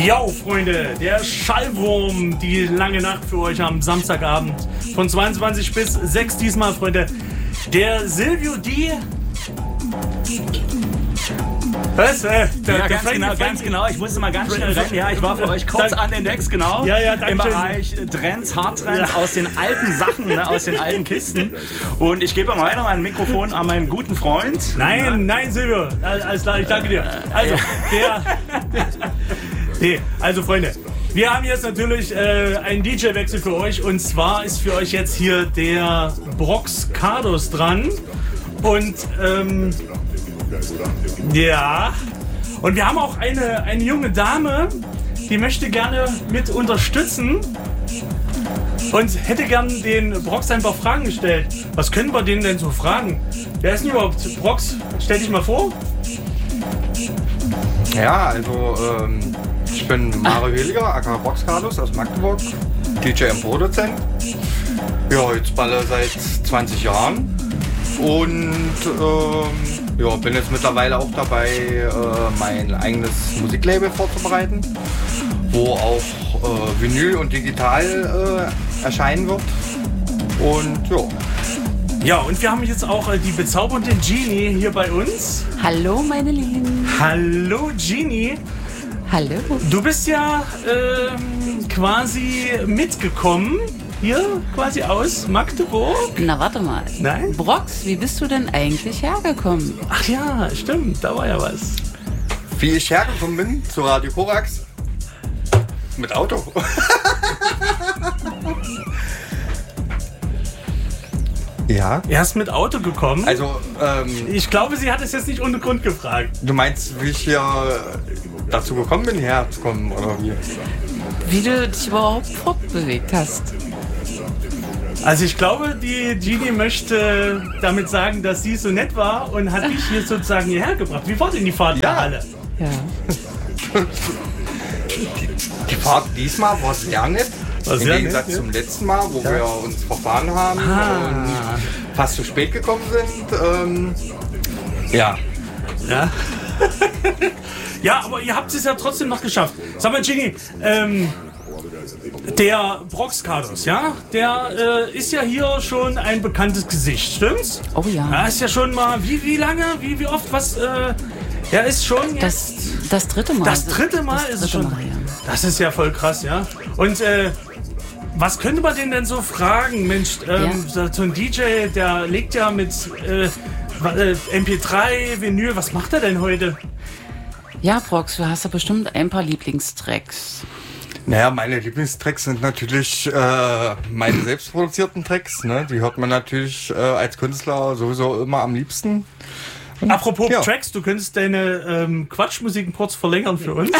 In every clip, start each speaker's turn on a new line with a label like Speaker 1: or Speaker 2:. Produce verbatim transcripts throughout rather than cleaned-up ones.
Speaker 1: Jo, Freunde, der Schallwurm, die lange Nacht für euch am Samstagabend von zweiundzwanzig bis sechs diesmal, Freunde. Der Silvio D. Was? Äh, der,
Speaker 2: ja,
Speaker 1: der
Speaker 2: ganz genau, ganz genau. Ich musste mal ganz schnell rennen. Ja, ich war für euch kurz
Speaker 1: Dank,
Speaker 2: an den Decks, genau.
Speaker 1: Ja, ja, danke
Speaker 2: Im
Speaker 1: schön.
Speaker 2: Bereich Trends, Hardtrends,
Speaker 1: Ja.
Speaker 2: aus den alten Sachen, ne, aus den alten Kisten. Und ich gebe mal weiter mein Mikrofon an meinen guten Freund.
Speaker 1: Nein,
Speaker 2: Ja.
Speaker 1: nein, Silvio. Alles klar, ich danke dir. Also, der... Nee, also Freunde, wir haben jetzt natürlich äh, einen D J-Wechsel für euch. Und zwar ist für euch jetzt hier der Brox Cardos dran. Und, ähm... ja... Und wir haben auch eine, eine junge Dame, die möchte gerne mit unterstützen und hätte gern den Brox ein paar Fragen gestellt. Was können wir denen denn so fragen? Wer ist denn überhaupt Brox? Stell dich mal vor.
Speaker 3: Ja, also ähm, ich bin Mario Heliger, aka Brox Cardos aus Magdeburg, D J und Produzent. Ja, jetzt balle seit zwanzig Jahren und ähm, ja, bin jetzt mittlerweile auch dabei, äh, mein eigenes Musiklabel vorzubereiten, wo auch äh, Vinyl und digital äh, erscheinen wird. Und ja.
Speaker 1: Ja, und wir haben jetzt auch äh, die bezaubernde Genie hier bei uns.
Speaker 4: Hallo, meine Lieben.
Speaker 1: Hallo, Genie.
Speaker 4: Hallo.
Speaker 1: Du bist ja ähm, quasi mitgekommen, hier quasi aus Magdeburg.
Speaker 4: Na, warte mal.
Speaker 1: Nein?
Speaker 4: Brox, wie bist du denn eigentlich hergekommen?
Speaker 1: Ach ja, stimmt, da war ja was.
Speaker 3: Wie ich hergekommen bin zu Radio Korax? Mit Auto. Ja.
Speaker 1: Er ist mit Auto gekommen.
Speaker 3: Also, ähm,
Speaker 1: Ich glaube, sie hat es jetzt nicht ohne Grund gefragt.
Speaker 3: du meinst, wie ich hier dazu gekommen bin, herzukommen, oder wie?
Speaker 4: Wie du dich überhaupt fortbewegt hast?
Speaker 1: Also ich glaube, die Genie möchte damit sagen, dass sie so nett war und hat dich hier sozusagen hierher gebracht. Wie war denn die Fahrt in der
Speaker 3: Ja.
Speaker 1: Halle?
Speaker 4: Ja.
Speaker 3: Die Fahrt diesmal war sehr nett.
Speaker 1: War
Speaker 3: Im
Speaker 1: sehr
Speaker 3: Gegensatz
Speaker 1: nett, ja.
Speaker 3: zum letzten Mal, wo wir uns verfahren haben
Speaker 1: Ah.
Speaker 3: und fast zu spät gekommen sind. Ähm, ja.
Speaker 1: Ja. Ja, aber ihr habt es ja trotzdem noch geschafft. Sag mal, Genie, ähm, der Brox Cardos, ja, der äh, ist ja hier schon ein bekanntes Gesicht, stimmt's?
Speaker 4: Oh ja.
Speaker 1: Er ist ja schon mal, wie, wie lange, wie, wie oft, was, äh, er ist schon jetzt...
Speaker 4: Das, das dritte Mal.
Speaker 1: Das dritte Mal
Speaker 4: das
Speaker 1: ist es
Speaker 4: dritte
Speaker 1: schon.
Speaker 4: Mal, ja.
Speaker 1: Das ist ja voll krass, ja. Und äh, was könnte man den denn so fragen? Mensch, ähm, so ein D J, der legt ja mit äh, äh, M P drei, Vinyl. Was macht er denn heute?
Speaker 4: Ja, Brox, du hast ja bestimmt ein paar Lieblingstracks.
Speaker 3: Naja, meine Lieblingstracks sind natürlich äh, meine selbstproduzierten Tracks. Ne? Die hört man natürlich äh, als Künstler sowieso immer am liebsten.
Speaker 1: Apropos
Speaker 3: Ja.
Speaker 1: Tracks, du könntest deine ähm, Quatschmusiken kurz verlängern für uns.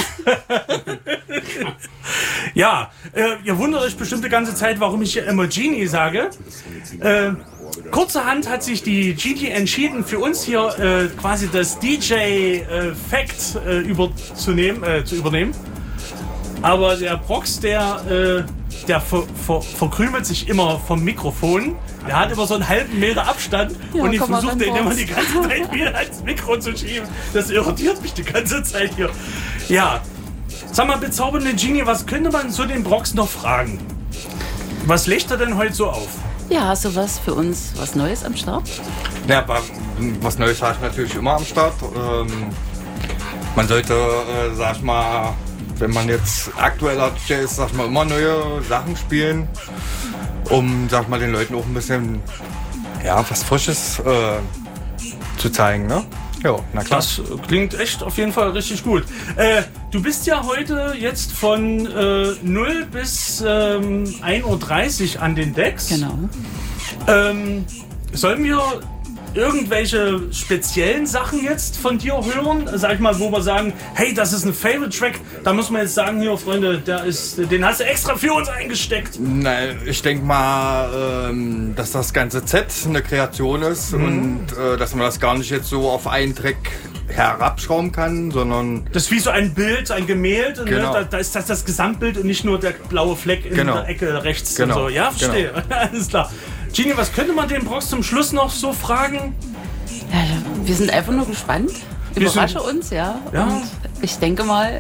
Speaker 1: Ja, äh, ihr wundert euch bestimmt die ganze Zeit, warum ich hier immer Genie sage. Äh, kurzerhand hat sich die Genie entschieden, für uns hier äh, quasi das D J-Fact äh, überzunehmen, äh, zu übernehmen. Aber der Brox, der, äh, der ver ver verkrümelt sich immer vom Mikrofon. Der hat immer so einen halben Meter Abstand
Speaker 4: Ja,
Speaker 1: und ich
Speaker 4: komm mal
Speaker 1: versuche
Speaker 4: ran,
Speaker 1: den immer
Speaker 4: Brox.
Speaker 1: die ganze Zeit wieder ans Mikro zu schieben. Das irritiert mich die ganze Zeit hier. Ja, sag mal, bezaubernde Genie, was könnte man so den Brox noch fragen? Was legt er denn heute so auf?
Speaker 4: Ja, hast du was für uns, was Neues am Start?
Speaker 3: Ja, aber was Neues habe ich natürlich immer am Start. Ähm, man sollte, äh, sag ich mal, wenn man jetzt aktueller D J ist, sag ich mal, immer neue Sachen spielen, um, sag ich mal, den Leuten auch ein bisschen, ja, was Frisches äh, zu zeigen, ne? Ja, na klar.
Speaker 1: Das klingt echt auf jeden Fall richtig gut. Äh, du bist ja heute jetzt von äh, null bis ähm, ein Uhr dreißig an den Decks.
Speaker 4: Genau.
Speaker 1: Ähm, sollen wir irgendwelche speziellen Sachen jetzt von dir hören? Sag ich mal, wo wir sagen, hey, das ist ein Favorite-Track. Da muss man jetzt sagen, hier, Freunde, der ist, den hast du extra für uns eingesteckt.
Speaker 3: Nein, ich denke mal, ähm, dass das ganze Set eine Kreation ist
Speaker 1: Mhm.
Speaker 3: und äh, dass man das gar nicht jetzt so auf einen Track herabschrauben kann, sondern
Speaker 1: Das ist wie so ein Bild, ein Gemälde.
Speaker 3: Genau.
Speaker 1: Ne? Da, da ist das das Gesamtbild und nicht nur der blaue Fleck in
Speaker 3: Genau.
Speaker 1: der Ecke rechts.
Speaker 3: Genau.
Speaker 1: Und so. Ja, verstehe. Alles klar. Genie, was könnte man den Brox zum Schluss noch so fragen?
Speaker 4: Ja, wir sind einfach nur gespannt.
Speaker 1: Wir
Speaker 4: Überrasche uns, ja.
Speaker 1: Ja.
Speaker 4: Und ich denke mal,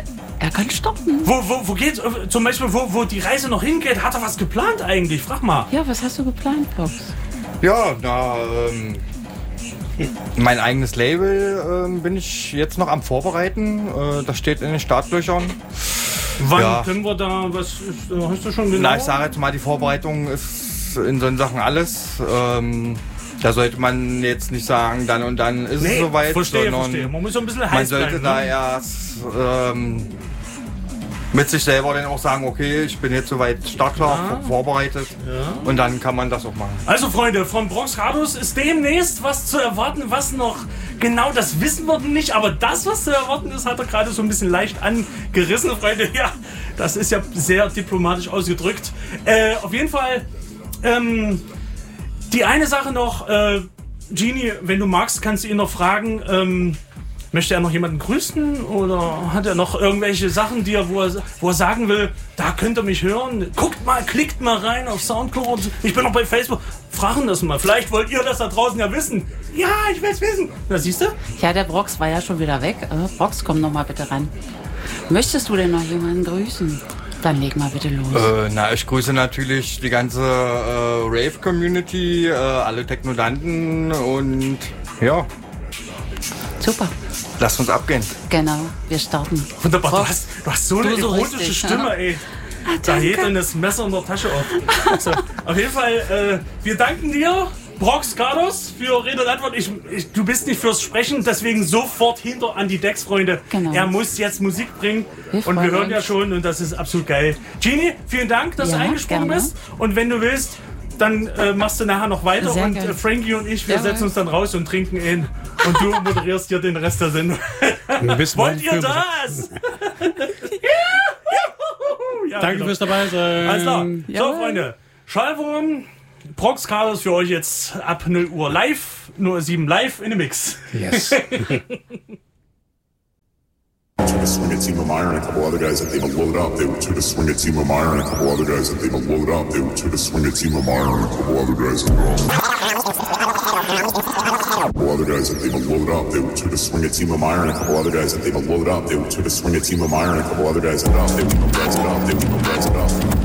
Speaker 4: Er kann starten.
Speaker 1: Wo, wo, wo geht's? äh, Zum Beispiel, wo, wo die Reise noch hingeht? Hat er was geplant eigentlich? Frag mal.
Speaker 4: Ja, was hast du geplant, Box?
Speaker 3: Ja, na, ähm, mein eigenes Label ähm, bin ich jetzt noch am Vorbereiten. Äh, das steht in den Startlöchern.
Speaker 1: Wann
Speaker 3: Ja.
Speaker 1: können wir da, was ist, äh, hast du schon genau?
Speaker 3: Na, ich sage jetzt mal, die Vorbereitung ist in so Sachen alles. Ähm, da sollte man jetzt nicht sagen, dann und dann ist
Speaker 1: Nee,
Speaker 3: es soweit,
Speaker 1: verstehe,
Speaker 3: sondern
Speaker 1: verstehe. Man muss so ein bisschen
Speaker 3: man
Speaker 1: heiß
Speaker 3: sollte
Speaker 1: bleiben.
Speaker 3: da
Speaker 1: ne?
Speaker 3: erst ähm, mit sich selber dann auch sagen, okay, ich bin jetzt soweit startklar,
Speaker 1: Ja.
Speaker 3: vor- vorbereitet und dann kann man das auch machen.
Speaker 1: Also Freunde, von Bronx Cardos ist demnächst was zu erwarten, was noch genau, das wissen wir nicht, aber das, was zu erwarten ist, hat er gerade so ein bisschen leicht angerissen, Freunde. Ja, das ist ja sehr diplomatisch ausgedrückt. Äh, auf jeden Fall, ähm, die eine Sache noch, äh, Genie, wenn du magst, kannst du ihn noch fragen, ähm, möchte er noch jemanden grüßen oder hat er noch irgendwelche Sachen, die er, wo, er, wo er sagen will, da könnt ihr mich hören? Guckt mal, klickt mal rein auf Soundcloud. Ich bin noch bei Facebook. Fragen das mal. Vielleicht wollt ihr das da draußen ja wissen. Ja, ich will es wissen. Na, siehst du?
Speaker 4: Ja, der Brox war ja schon wieder weg. Äh, Brox, komm noch mal bitte ran. Möchtest du denn noch jemanden grüßen? Dann leg mal bitte los.
Speaker 3: Äh, na, ich grüße natürlich die ganze äh, Rave-Community, äh, alle Technodanten und ja,
Speaker 4: Super.
Speaker 3: lasst uns abgehen.
Speaker 4: Genau, wir starten.
Speaker 1: Wunderbar. Du
Speaker 4: Brox,
Speaker 1: hast, du hast so eine
Speaker 4: du so
Speaker 1: erotische
Speaker 4: richtig,
Speaker 1: Stimme,
Speaker 4: ja.
Speaker 1: ey. Da
Speaker 4: danke.
Speaker 1: hebt dann das Messer in der Tasche auf. So, auf jeden Fall, äh, wir danken dir, Bronx Cardos, für Rede und Antwort. Ich, ich, du bist nicht fürs Sprechen, deswegen sofort hinter an die Decks, Freunde.
Speaker 4: Genau.
Speaker 1: Er muss jetzt Musik bringen
Speaker 4: Wir
Speaker 1: und wir
Speaker 4: freuen
Speaker 1: hören ja
Speaker 4: uns.
Speaker 1: schon und das ist absolut geil. Genie, vielen Dank, dass
Speaker 4: Ja,
Speaker 1: du eingesprungen
Speaker 4: gerne.
Speaker 1: bist. Und wenn du willst, dann äh, machst du nachher noch weiter
Speaker 4: Sehr
Speaker 1: und
Speaker 4: gerne.
Speaker 1: äh, Frankie und ich, wir
Speaker 4: Jawohl.
Speaker 1: setzen uns dann raus und trinken ihn. Und du moderierst hier den Rest der Sendung.
Speaker 5: Bis
Speaker 1: Wollt
Speaker 5: morgen
Speaker 1: ihr
Speaker 5: früh.
Speaker 1: das? Ja,
Speaker 5: Danke
Speaker 1: genau.
Speaker 5: fürs dabei sein.
Speaker 1: Alles klar. So,
Speaker 4: Jawohl.
Speaker 1: Freunde. Schallwurm, Bronx Cardos für euch jetzt ab null Uhr live, null sieben live in dem Mix.
Speaker 5: Yes.
Speaker 6: To the swing a team of Meyer and a couple other guys that they would load up. They were to the swing a team of Meyer and a couple other guys that they would load up. They were to the swing a team of Meyer and a couple other guys. Couple other guys that they would load up. They were to the swing a team of Meyer and a couple other guys that they would load up. They were to the swing a team of Meyer and a couple other guys that up. They would guys it up. They would guys it up.